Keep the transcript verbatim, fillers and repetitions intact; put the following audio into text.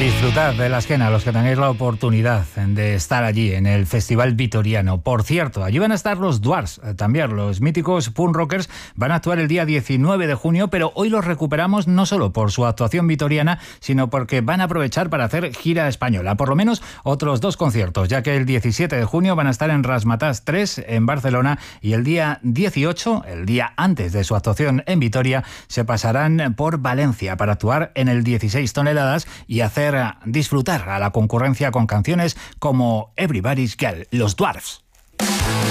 Disfrutad de la Esquena, los que tengáis la oportunidad de estar allí en el Festival Vitoriano. Por cierto, allí van a estar los Dwarfs, también los míticos punk rockers, van a actuar el día diecinueve de junio, pero hoy los recuperamos no solo por su actuación vitoriana, sino porque van a aprovechar para hacer gira española, por lo menos otros dos conciertos, ya que el diecisiete de junio van a estar en Razzmatazz tres en Barcelona y el día dieciocho, el día antes de su actuación en Vitoria, se pasarán por Valencia para actuar en el dieciséis toneladas y hacer disfrutar a la concurrencia con canciones como Everybody's Girl, los Dwarfs.